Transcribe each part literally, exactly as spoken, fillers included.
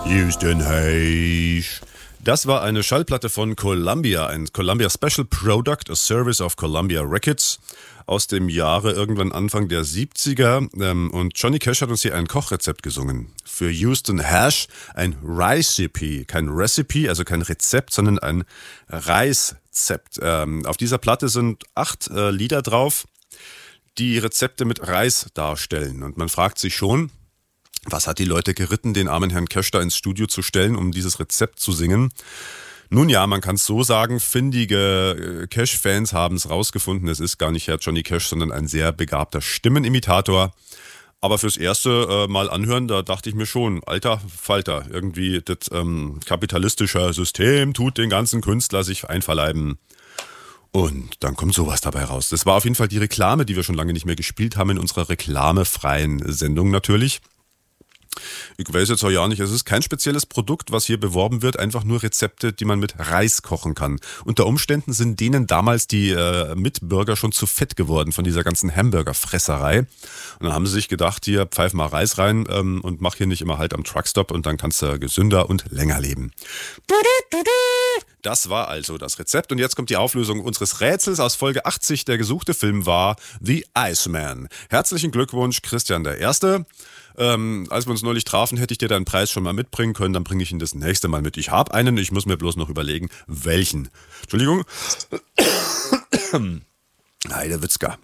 Houston, hey. Das war eine Schallplatte von Columbia, ein Columbia Special Product, a Service of Columbia Records aus dem Jahre irgendwann Anfang der siebziger. Und Johnny Cash hat uns hier ein Kochrezept gesungen. Für Houston Hash ein Recipe, kein Recipe, also kein Rezept, sondern ein Reiszept. Auf dieser Platte sind acht Lieder drauf, die Rezepte mit Reis darstellen. Und man fragt sich schon, was hat die Leute geritten, den armen Herrn Cash da ins Studio zu stellen, um dieses Rezept zu singen? Nun ja, man kann es so sagen, findige Cash-Fans haben es rausgefunden. Es ist gar nicht Herr Johnny Cash, sondern ein sehr begabter Stimmenimitator. Aber fürs erste äh, Mal anhören, da dachte ich mir schon, alter Falter, irgendwie das ähm, kapitalistische System tut den ganzen Künstler sich einverleiben. Und dann kommt sowas dabei raus. Das war auf jeden Fall die Reklame, die wir schon lange nicht mehr gespielt haben in unserer reklamefreien Sendung natürlich. Ich weiß jetzt auch ja nicht, es ist kein spezielles Produkt, was hier beworben wird, einfach nur Rezepte, die man mit Reis kochen kann. Unter Umständen sind denen damals die äh, Mitbürger schon zu fett geworden von dieser ganzen Hamburger-Fresserei. Und dann haben sie sich gedacht, hier pfeif mal Reis rein ähm, und mach hier nicht immer halt am Truckstop und dann kannst du gesünder und länger leben. Das war also das Rezept und jetzt kommt die Auflösung unseres Rätsels aus Folge achtzig. Der gesuchte Film war The Iceman. Herzlichen Glückwunsch, Christian der Erste. Ähm, als wir uns neulich trafen, hätte ich dir deinen Preis schon mal mitbringen können, dann bringe ich ihn das nächste Mal mit. Ich habe einen, ich muss mir bloß noch überlegen, welchen. Entschuldigung. Heide Witzka.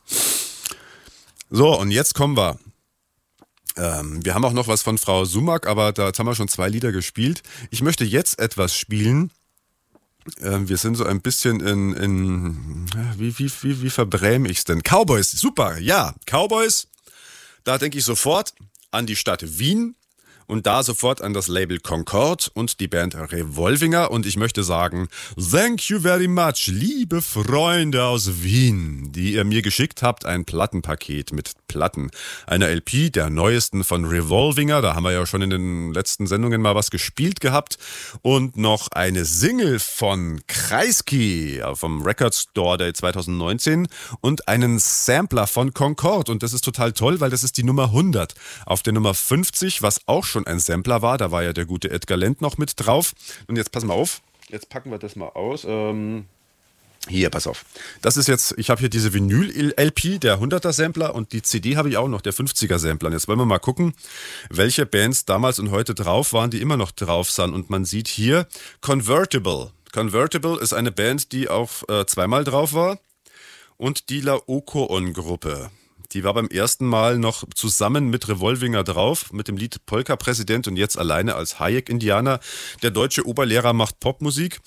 So, und jetzt kommen wir. Ähm, wir haben auch noch was von Frau Sumak, aber da jetzt haben wir schon zwei Lieder gespielt. Ich möchte jetzt etwas spielen. Ähm, wir sind so ein bisschen in, in wie, wie, wie, wie verbräme ich es denn? Cowboys, super, ja, Cowboys. Da denke ich sofort an die Stadt Wien und da sofort an das Label Concord und die Band Revolvinger. Und ich möchte sagen, thank you very much, liebe Freunde aus Wien, die ihr mir geschickt habt, ein Plattenpaket mit Platten. Eine L P der neuesten von Revolvinger, da haben wir ja schon in den letzten Sendungen mal was gespielt gehabt. Und noch eine Single von Kreisky vom Record Store Day zwanzig neunzehn und einen Sampler von Concord. Und das ist total toll, weil das ist die Nummer hundert. Auf der Nummer fünfzig, was auch schon ein Sampler war, da war ja der gute Edgar Lendt noch mit drauf. Und jetzt pass mal auf, jetzt packen wir das mal aus. Ähm Hier, pass auf. Das ist jetzt, ich habe hier diese Vinyl-L P, der hunderter Sampler und die C D habe ich auch noch, der fünfziger Sampler. Und jetzt wollen wir mal gucken, welche Bands damals und heute drauf waren, die immer noch drauf sind. Und man sieht hier Convertible. Convertible ist eine Band, die auch äh, zweimal drauf war. Und die Laocoon-Gruppe. Die war beim ersten Mal noch zusammen mit Revolvinger drauf, mit dem Lied Polka-Präsident und jetzt alleine als Hayek-Indianer. Der deutsche Oberlehrer macht Popmusik.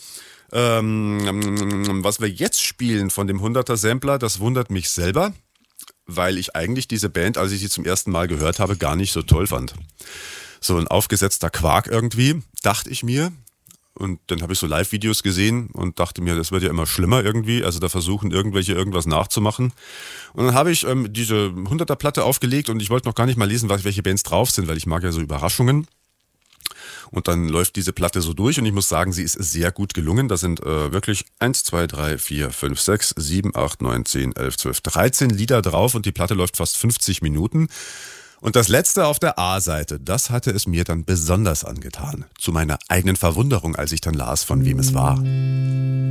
Ähm, was wir jetzt spielen von dem hunderter Sampler, das wundert mich selber, weil ich eigentlich diese Band, als ich sie zum ersten Mal gehört habe, gar nicht so toll fand. So ein aufgesetzter Quark irgendwie, dachte ich mir. Und dann habe ich so Live-Videos gesehen und dachte mir, das wird ja immer schlimmer irgendwie. Also da versuchen irgendwelche irgendwas nachzumachen. Und dann habe ich ähm, diese hunderter Platte aufgelegt und ich wollte noch gar nicht mal lesen, was, welche Bands drauf sind, weil ich mag ja so Überraschungen. Und dann läuft diese Platte so durch und ich muss sagen, sie ist sehr gut gelungen. Da sind äh, wirklich eins, zwei, drei, vier, fünf, sechs, sieben, acht, neun, zehn, elf, zwölf, dreizehn Lieder drauf und die Platte läuft fast fünfzig Minuten. Und das letzte auf der A-Seite, das hatte es mir dann besonders angetan. Zu meiner eigenen Verwunderung, als ich dann las, von wem es war.